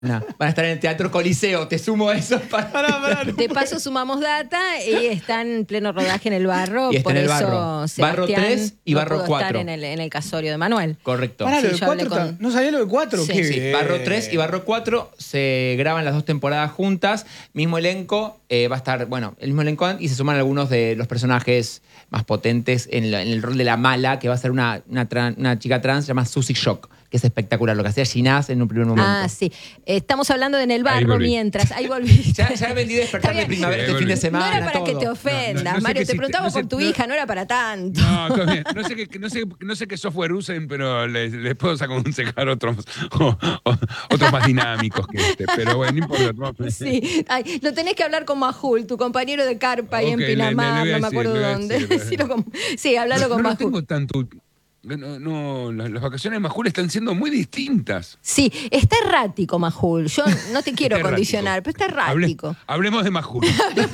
Van a estar en el Teatro Coliseo, te sumo eso. Pará. De paso sumamos data y está en pleno rodaje en el Barro. Y está por en el eso Barro. Sebastián Barro 3 y Barro no pudo 4. estar en el casorio de Manuel. Correcto. Pará, Sí, lo de yo hablé 4, ¿no sabía lo de 4? Sí. Qué Sí, bien. Barro 3 y Barro 4 se graban las 2 temporadas juntas. Mismo elenco, va a estar, el mismo elenco y se suman algunos de los personajes más potentes en el rol de la mala, que va a ser una chica trans, se llama Susie Shock, que es espectacular, lo que hacía Ginás en un primer momento. Ah, sí. Estamos hablando de En el Ahí Barro volví. mientras. Ahí volviste. Ya vendí despertar de primavera este fin de semana. No era para que todo. te ofendas, No sé Mario. qué Te preguntamos por tu hija, no era para tanto. No, está bien. No sé qué software usen, pero les puedo aconsejar otros más dinámicos que este. Pero bueno, no importa. Sí. Ay, lo tenés que hablar con Majul, tu compañero de carpa ahí en Ok, Pinamar, le voy a no me acuerdo decir, dónde. le voy a Decilo sí, hablalo con No Majul. tengo tanto. No, las vacaciones de Majul están siendo muy distintas. Sí, está errático, Majul. Yo no te quiero Está condicionar, errático. pero está errático. Hablemos de Majul.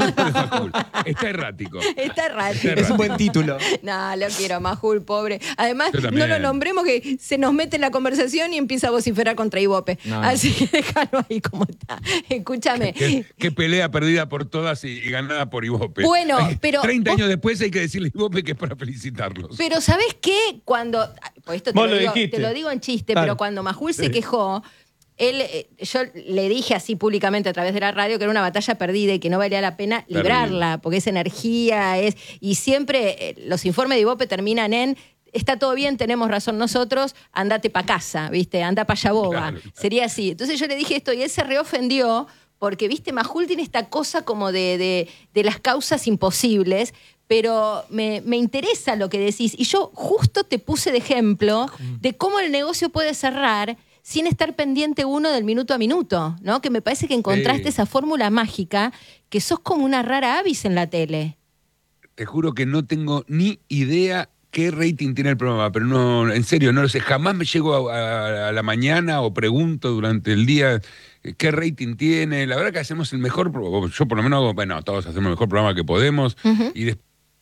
Está errático. Está errático. Es un buen título. No, lo quiero, Majul, pobre. Además, Yo no también. lo nombremos que se nos mete en la conversación y empieza a vociferar contra Ibope. No. Así que déjalo ahí como está. Escúchame. Qué pelea perdida por todas y ganada por Ibope. Bueno, pero 30 vos- años después hay que decirle a Ibope que es para felicitarlos. Pero ¿sabés qué? Cuando. Pues esto Vos lo dijiste. te lo digo en chiste, Claro. pero cuando Majul se quejó. Yo le dije así públicamente a través de la radio que era una batalla perdida y que no valía la pena librarla, porque es energía, y siempre los informes de Ibope terminan en está todo bien, tenemos razón nosotros, andate pa' casa, ¿viste? Anda pa' allá boba. Claro. Sería así. Entonces yo le dije esto y él se reofendió porque, ¿viste? Majul tiene esta cosa como de las causas imposibles, pero me interesa lo que decís. Y yo justo te puse de ejemplo de cómo el negocio puede cerrar sin estar pendiente uno del minuto a minuto, ¿no? Que me parece que encontraste Sí. esa fórmula mágica, que sos como una rara avis en la tele. Te juro que no tengo ni idea qué rating tiene el programa, pero no, en serio, no lo sé. Jamás me llego a la mañana o pregunto durante el día qué rating tiene. La verdad que hacemos el mejor, yo por lo menos, todos hacemos el mejor programa que podemos. Y después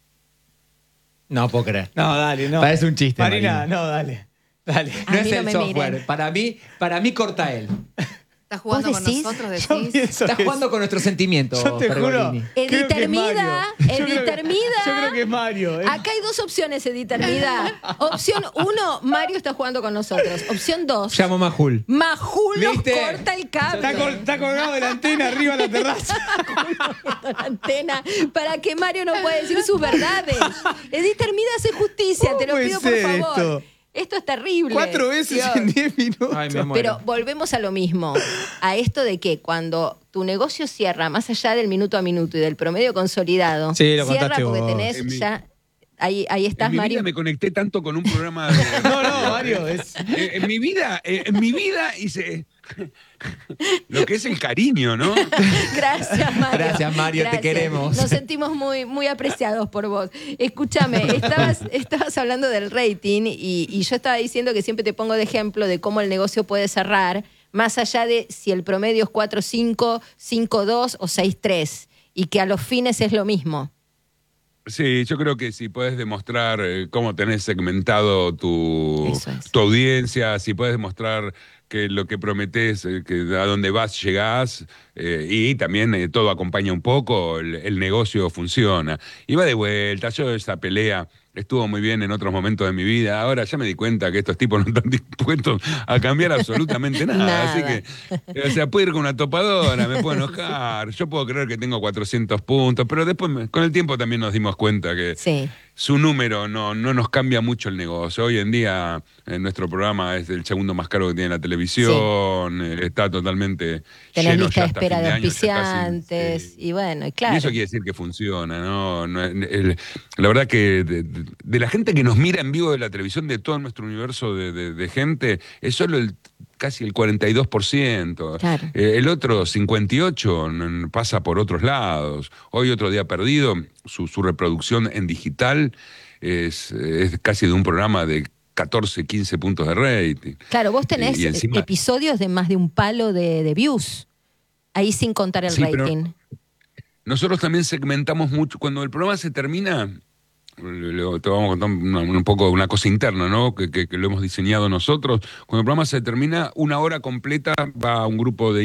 No puedo creer. No, dale, no. Parece un chiste, Marina, Marina. no, dale. Dale. A No mí es no el me software. miren. Para mí corta él. ¿Estás jugando ¿Vos con decís? nosotros? Yo Decís. pienso Está que jugando con nuestros sentimientos, Yo te juro. Pergolini. creo que es Editermida, Mario. Yo creo que- Editermida. Yo creo que es Mario. Acá hay dos opciones, Editermida. Opción 1, Mario está jugando con nosotros. Opción 2, Llamo Majul. Majul nos ¿Viste? corta el cable. Está colgado de la antena arriba en la terraza. La antena para que Mario no pueda decir sus verdades. Editermida hace justicia, ¿Cómo te lo puede pido por ser favor. esto? Esto es terrible. 4 veces Dios. en 10 minutos. Ay, me muero. Pero volvemos a lo mismo, a esto de que cuando tu negocio cierra, más allá del minuto a minuto y del promedio consolidado, Sí, lo cierra contaste porque vos. tenés En mi- ya... Ahí estás, en mi Mario. vida me conecté tanto con un programa de... No, Mario. En mi vida hice lo que es el cariño, ¿no? Gracias, Mario. Gracias, Mario, te queremos. Nos sentimos muy, muy apreciados por vos. Escúchame, estabas hablando del rating y yo estaba diciendo que siempre te pongo de ejemplo de cómo el negocio puede cerrar, más allá de si el promedio es 4-5, 5-2 o 6-3, y que a los fines es lo mismo. Sí, yo creo que si puedes demostrar cómo tenés segmentado tu Eso es. audiencia, si puedes demostrar que lo que prometés, que a dónde vas, llegás, y también todo acompaña un poco, el negocio funciona. Y va de vuelta, yo esa pelea estuvo muy bien en otros momentos de mi vida, ahora ya me di cuenta que estos tipos no están dispuestos a cambiar absolutamente nada. Nada. Así que, o sea, puedo ir con una topadora, me puedo enojar, yo puedo creer que tengo 400 puntos, pero después con el tiempo también nos dimos cuenta que Sí. su número no nos cambia mucho el negocio. Hoy en día nuestro programa es el segundo más caro que tiene la televisión, está totalmente Tenés lleno lista ya de hasta espera fin de año, ya casi, auspiciantes, y bueno, y claro. Y eso quiere decir que funciona, ¿no? La verdad que de la gente que nos mira en vivo de la televisión, de todo nuestro universo de gente, es solo casi el 42%. Claro. El otro 58% pasa por otros lados. Hoy Otro Día Perdido, su reproducción en digital es casi de un programa de 14, 15 puntos de rating. Claro, vos tenés Y encima- episodios de más de un palo de views, ahí sin contar el Sí, pero rating. nosotros también segmentamos mucho. Cuando el programa se termina, te vamos a contar un poco una cosa interna, ¿no? Que lo hemos diseñado nosotros. Cuando el programa se termina, 1 hora completa va un grupo de